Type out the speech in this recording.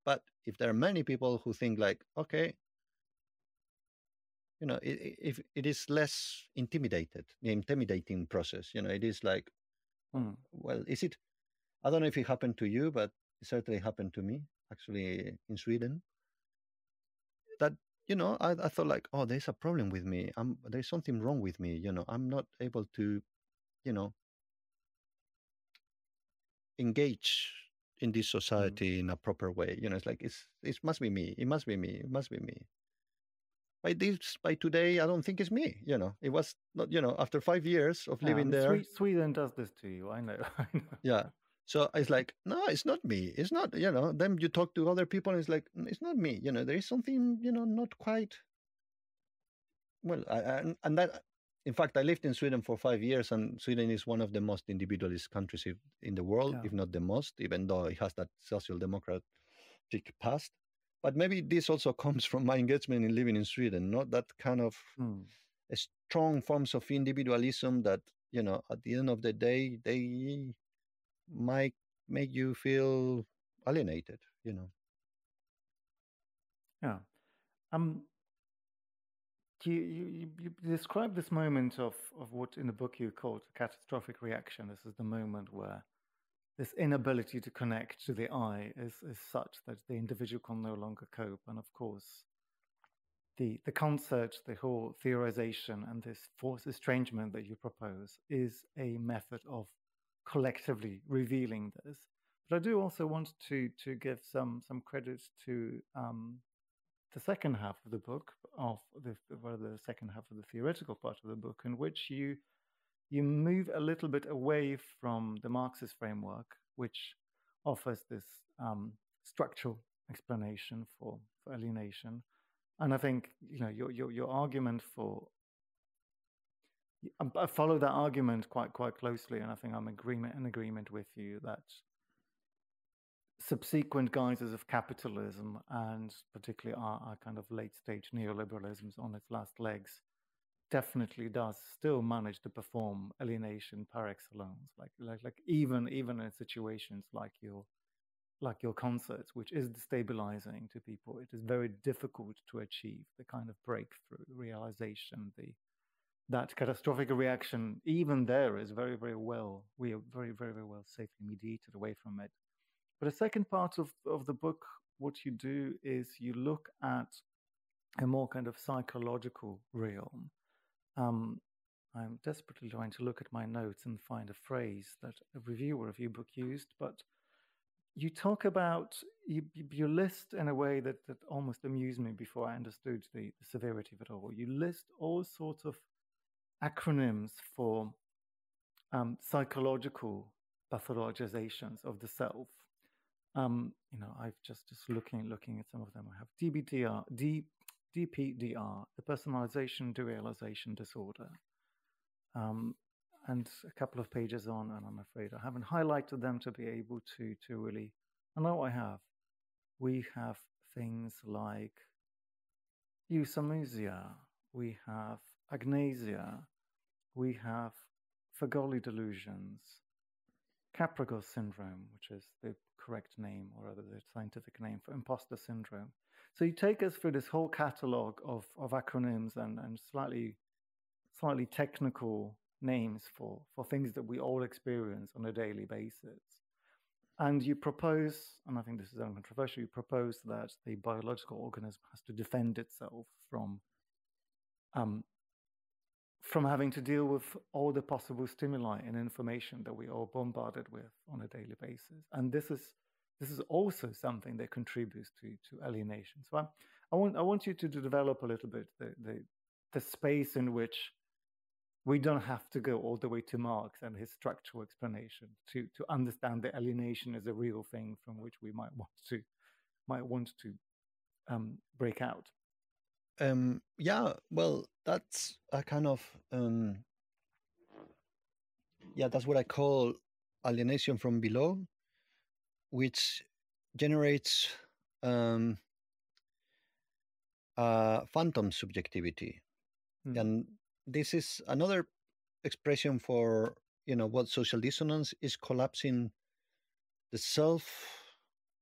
But if there are many people who think like, okay, if it is less intimidating process, it is like, Mm. well, is it? I don't know if it happened to you, but it certainly happened to me actually in Sweden. That I thought like, oh, there's a problem with me. There's something wrong with me. I'm not able to you know engage in this Mm. society in a proper way. It's like it must be me. It must be me. It must be me. By today, I don't think it's me. It was not. After 5 years of Yeah, I living mean, there, Sweden does this to you. I know. I know. yeah. So it's like, no, it's not me. It's not. Then you talk to other people, and it's like, it's not me. There is something, not quite well. And that, in fact, I lived in Sweden for 5 years, and Sweden is one of the most individualist countries in the world, Yeah. if not the most, even though it has that social democratic past. But maybe this also comes from my engagement in living in Sweden, not that kind of Mm. strong forms of individualism that, at the end of the day, they might make you feel alienated. Yeah. Um. You describe this moment of what in the book you called catastrophic reaction. This is the moment where this inability to connect to the I is such that the individual can no longer cope. And of course, the concept, the whole theorization, and this forced estrangement that you propose is a method of collectively revealing this. But I do also want to give some credit to the second half of the book, of the second half of the theoretical part of the book, in which you move a little bit away from the Marxist framework, which offers this structural explanation for alienation. And I think your argument for I follow that argument quite closely, and I think I'm in agreement with you that subsequent guises of capitalism and particularly our kind of late stage neoliberalisms on its last legs definitely does still manage to perform alienation par excellence, like even in situations like your concerts, which is destabilizing to people. It is very difficult to achieve the kind of breakthrough realization, the that catastrophic reaction. Even there is we are very well safely mediated away from it. But the second part of the book, what you do is you look at a more kind of psychological realm. um, I'm desperately trying to look at my notes and find a phrase that a reviewer of your book used, but you talk about you list in a way that almost amused me before I understood the severity of it all. You list all sorts of acronyms for psychological pathologizations of the self. I've just looking at some of them. I have DPDR, the personalization derealization disorder. Um, and a couple of pages on, and I'm afraid I haven't highlighted them to be able to really. I know I have. We have things like euthanasia, we have agnasia, we have Fagoli delusions, Capgras syndrome, which is the correct name or rather the scientific name for imposter syndrome. So you take us through this whole catalog of acronyms and slightly technical names for things that we all experience on a daily basis. And you propose, and I think this is uncontroversial, you propose that the biological organism has to defend itself um, from having to deal with all the possible stimuli and information that we are bombarded with on a daily basis. And this is also something that contributes to alienation. So I want you to develop a little bit the space in which we don't have to go all the way to Marx and his structural explanation to understand that alienation is a real thing from which we might want to break out. Yeah, well, that's a kind of yeah, that's what I call alienation from below, which generates um, phantom subjectivity. Mm. And this is another expression for what social dissonance is: collapsing the self